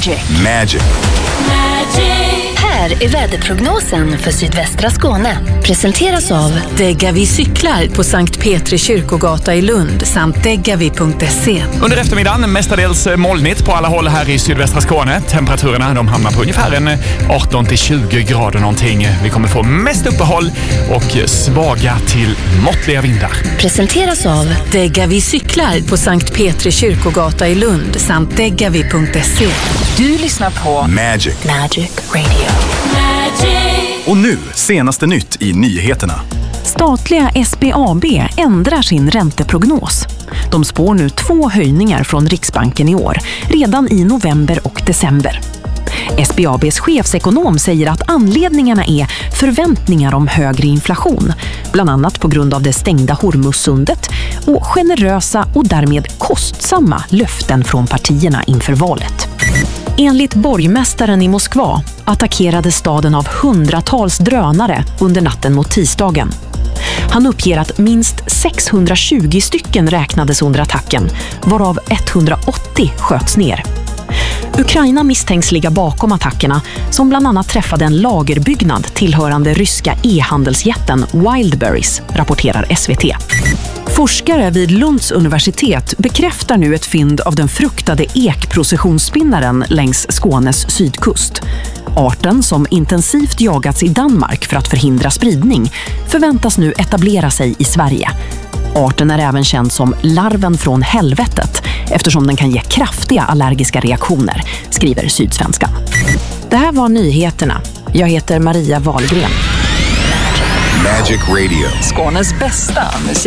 Magic. Här är väderprognosen för sydvästra Skåne. Presenteras av Degavi cyklar på Sankt Petri kyrkogata i Lund samt degavi.se. Under eftermiddagen mestadels molnigt på alla håll här i sydvästra Skåne. Temperaturerna de hamnar på ungefär 18-20 grader någonting. Vi kommer få mest uppehåll och svaga till måttliga vindar. Presenteras av Degavi cyklar på Sankt Petri kyrkogata i Lund samt degavi.se. Du lyssnar på Magic. Magic Radio. Och nu, senaste nytt i nyheterna. Statliga SBAB ändrar sin ränteprognos. De spår nu 2 höjningar från Riksbanken i år, redan i november och december. SBABs chefsekonom säger att anledningarna är förväntningar om högre inflation, bland annat på grund av det stängda Hormuzsundet och generösa och därmed kostsamma löften från partierna inför valet. Enligt borgmästaren i Moskva attackerade staden av hundratals drönare under natten mot tisdagen. Han uppger att minst 620 stycken räknades under attacken, varav 180 sköts ner. Ukraina misstänks ligga bakom attackerna som bland annat träffade en lagerbyggnad tillhörande ryska e-handelsjätten Wildberries, rapporterar SVT. Forskare vid Lunds universitet bekräftar nu ett fynd av den fruktade ekprocessionsspinnaren längs Skånes sydkust. Arten, som intensivt jagats i Danmark för att förhindra spridning, förväntas nu etablera sig i Sverige. Arten är även känd som larven från helvetet eftersom den kan ge kraftiga allergiska reaktioner, skriver Sydsvenskan. Det här var nyheterna. Jag heter Maria Wahlgren. Magic Radio. Skånes bästa musik.